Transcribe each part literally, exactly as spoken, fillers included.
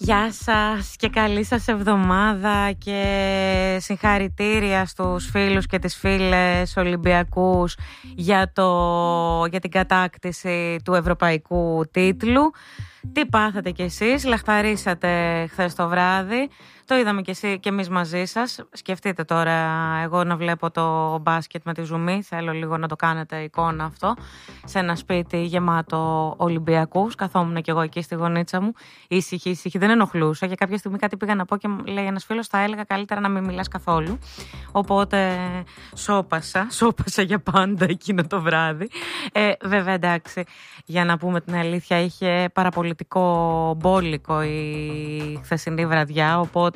Γεια σας και καλή σας εβδομάδα και συγχαρητήρια στους φίλους και τις φίλες Ολυμπιακούς για, το, για την κατάκτηση του ευρωπαϊκού τίτλου. Τι πάθατε κι εσείς, λαχταρίσατε χθες το βράδυ, το είδαμε κι, εσύ, κι εμείς μαζί σας. Σκεφτείτε τώρα εγώ να βλέπω το μπάσκετ με τη ζουμί, θέλω λίγο να το κάνετε εικόνα αυτό, σε ένα σπίτι γεμάτο Ολυμπιακούς, καθόμουν κι εγώ εκεί στη γωνίτσα μου, ήσυχη, ήσυχη, δεν ενοχλούσα. Για κάποια στιγμή κάτι πήγα να πω και λέει ένας φίλος, θα έλεγα καλύτερα να μην μιλάς καθόλου. Οπότε σώπασα, σώπασα για πάντα εκείνο το βράδυ. Ε, βέβαια εντάξει, για να πούμε την αλήθεια, είχε παραπολιτικό μπόλικο η χθεσινή βραδιά, οπότε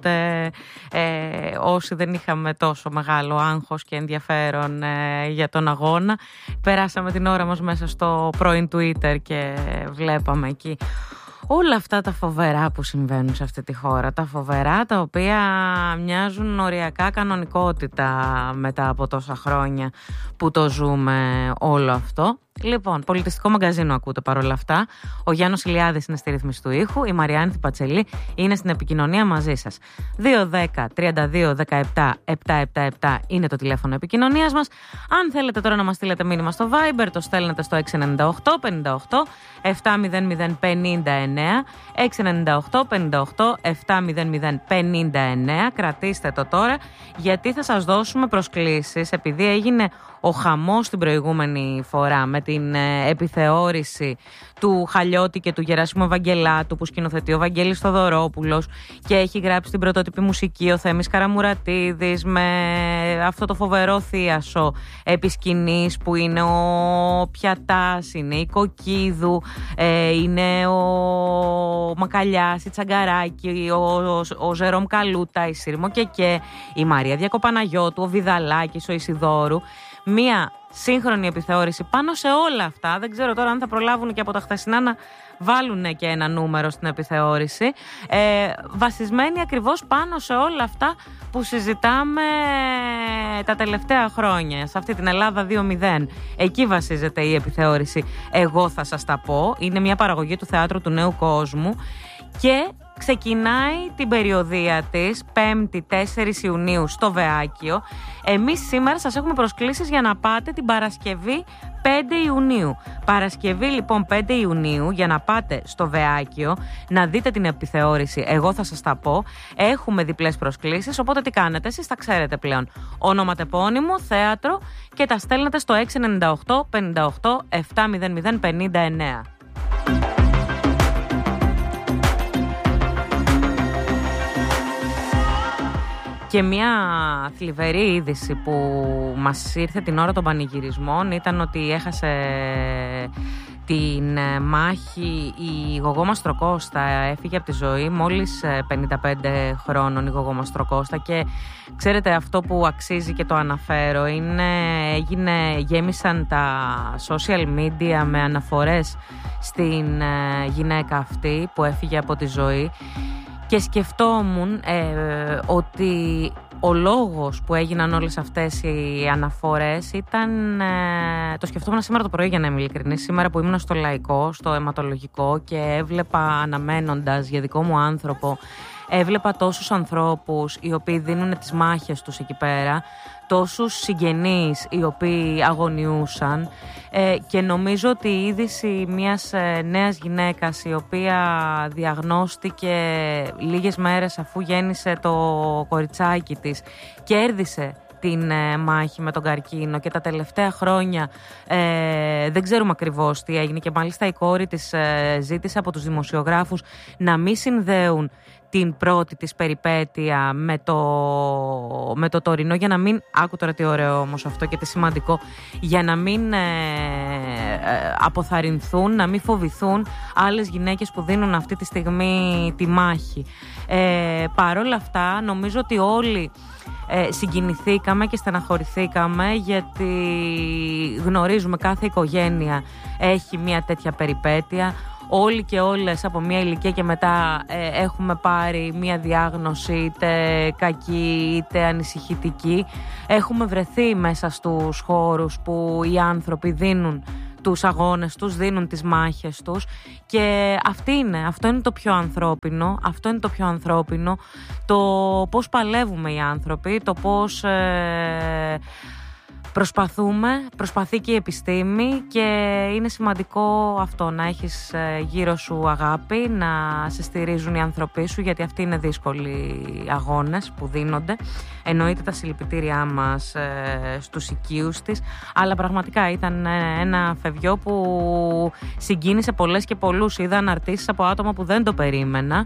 ε, όσοι δεν είχαμε τόσο μεγάλο άγχος και ενδιαφέρον ε, για τον αγώνα, περάσαμε την ώρα μας μέσα στο πρώην Twitter και βλέπαμε εκεί όλα αυτά τα φοβερά που συμβαίνουν σε αυτή τη χώρα, τα φοβερά τα οποία μοιάζουν οριακά κανονικότητα μετά από τόσα χρόνια που το ζούμε όλο αυτό. Λοιπόν, πολιτιστικό μαγκαζίνο ακούτε παρόλα αυτά. Ο Γιάννος Ηλιάδης είναι στη ρύθμιση του ήχου. Η Μαριάννη Πατσελή είναι στην επικοινωνία μαζί σας. δύο δέκα τριάντα δύο δεκαεπτά επτακόσια εβδομήντα επτά είναι το τηλέφωνο επικοινωνίας μας. Αν θέλετε τώρα να μας στείλετε μήνυμα στο Viber, το στέλνετε στο έξι εννιά οκτώ πενήντα οκτώ επτακόσια πενήντα εννέα. έξι εννιά οκτώ πενήντα οκτώ επτακόσια πενήντα εννέα. Κρατήστε το τώρα, γιατί θα σας δώσουμε προσκλήσεις, επειδή έγινε ο χαμός την προηγούμενη φορά με την ε, επιθεώρηση του Χαλιώτη και του Γεράσιμου Ευαγγελάτου που σκηνοθετεί ο Βαγγέλης Θοδωρόπουλος και έχει γράψει την πρωτότυπη μουσική ο Θέμης Καραμουρατίδης με αυτό το φοβερό θίασο επί σκηνής που είναι ο Πιατάς, είναι η Κοκκίδου, ε, είναι ο Μακαλιάς, η Τσαγκαράκη, ο, ο, ο Ζερόμ Καλούτα, η Σύρμο Κεκέ, η Μαρία Διακοπαναγιώτου, ο Βιδαλάκης, ο Ισιδόρου. Μία σύγχρονη επιθεώρηση πάνω σε όλα αυτά. Δεν ξέρω τώρα αν θα προλάβουν και από τα χθεσινά να βάλουν και ένα νούμερο στην επιθεώρηση. Ε, βασισμένη ακριβώς πάνω σε όλα αυτά που συζητάμε τα τελευταία χρόνια. Σε αυτή την Ελλάδα δύο μηδέν. Εκεί βασίζεται η επιθεώρηση. Εγώ θα σας τα πω. Είναι μια παραγωγή του Θεάτρου του Νέου Κόσμου και ξεκινάει την περιοδεία της πέμπτη τέσσερις Ιουνίου στο Βεάκιο. Εμείς σήμερα σας έχουμε προσκλήσεις για να πάτε την Παρασκευή πέντε Ιουνίου. Παρασκευή λοιπόν πέντε Ιουνίου για να πάτε στο Βεάκιο να δείτε την επιθεώρηση. Εγώ θα σας τα πω. Έχουμε διπλές προσκλήσεις, οπότε τι κάνετε, εσείς τα ξέρετε πλέον. Ονοματεπώνυμο, θέατρο και τα στέλνετε στο έξι εννιά οκτώ πενήντα οκτώ επτακόσια πενήντα εννέα. Και μια θλιβερή είδηση που μας ήρθε την ώρα των πανηγυρισμών ήταν ότι έχασε την μάχη η Γογό Μαστροκώστα, έφυγε από τη ζωή μόλις πενήντα πέντε χρόνων η Γογό Μαστροκώστα και ξέρετε αυτό που αξίζει και το αναφέρω είναι έγινε, γέμισαν τα social media με αναφορές στην γυναίκα αυτή που έφυγε από τη ζωή. Και σκεφτόμουν ε, ότι ο λόγος που έγιναν όλες αυτές οι αναφορές ήταν... Ε, το σκεφτόμουν σήμερα το πρωί για να είμαι ειλικρινής, σήμερα που ήμουν στο Λαϊκό, στο αιματολογικό και έβλεπα αναμένοντας για δικό μου άνθρωπο, έβλεπα τόσους ανθρώπους οι οποίοι δίνουν τις μάχες τους εκεί πέρα, τόσους συγγενείς οι οποίοι αγωνιούσαν ε, και νομίζω ότι η είδηση μιας ε, νέας γυναίκας η οποία διαγνώστηκε λίγες μέρες αφού γέννησε το κοριτσάκι της, κέρδισε την ε, μάχη με τον καρκίνο και τα τελευταία χρόνια ε, δεν ξέρουμε ακριβώς τι έγινε και μάλιστα η κόρη της ε, ζήτησε από τους δημοσιογράφους να μην συνδέουν την πρώτη της περιπέτεια με το, με το τωρινό για να μην, άκου τώρα τι ωραίο όμως αυτό και τι σημαντικό, για να μην ε, ε, αποθαρρυνθούν, να μην φοβηθούν άλλες γυναίκες που δίνουν αυτή τη στιγμή τη μάχη. Ε, παρόλα αυτά νομίζω ότι όλοι ε, συγκινηθήκαμε και στεναχωρηθήκαμε γιατί γνωρίζουμε κάθε οικογένεια έχει μια τέτοια περιπέτεια. Όλοι και όλες από μια ηλικία και μετά ε, έχουμε πάρει μια διάγνωση είτε κακή είτε ανησυχητική. Έχουμε βρεθεί μέσα στους χώρους που οι άνθρωποι δίνουν τους αγώνες τους, δίνουν τις μάχες τους και αυτή είναι, αυτό είναι το πιο ανθρώπινο, αυτό είναι το πιο ανθρώπινο, το πώς παλεύουμε οι άνθρωποι, το πώς ε, προσπαθούμε, προσπαθεί και η επιστήμη και είναι σημαντικό αυτό, να έχεις γύρω σου αγάπη, να σε στηρίζουν οι άνθρωποι σου, γιατί αυτοί είναι δύσκολοι αγώνες που δίνονται. Εννοείται τα συλληπιτήριά μας ε, στους οικείους της, αλλά πραγματικά ήταν ένα φευγιό που συγκίνησε πολλές και πολλούς. Είδα αναρτήσεις από άτομα που δεν το περίμενα.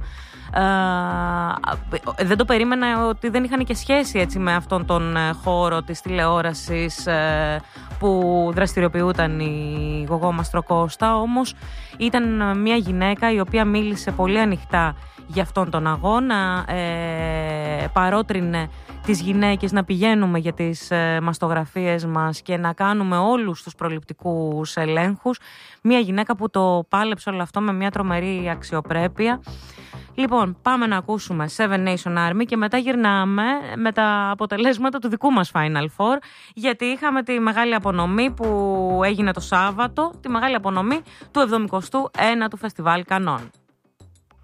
Uh, δεν το περίμενα, ότι δεν είχαν και σχέση έτσι με αυτόν τον χώρο της τηλεόρασης uh, που δραστηριοποιούταν η Γογό Μαστροκώστα. Όμως ήταν μια γυναίκα η οποία μίλησε πολύ ανοιχτά για αυτόν τον αγώνα, ε, παρότρινε τις γυναίκες να πηγαίνουμε για τις ε, μαστογραφίες μας και να κάνουμε όλους τους προληπτικούς ελέγχους. Μια γυναίκα που το πάλεψε όλο αυτό με μια τρομερή αξιοπρέπεια. Λοιπόν, πάμε να ακούσουμε Seven Nation Army και μετά γυρνάμε με τα αποτελέσματα του δικού μας Final Four, γιατί είχαμε τη μεγάλη απονομή που έγινε το Σάββατο, τη μεγάλη απονομή του εβδομηκοστού ένατου Φεστιβάλ Κανών.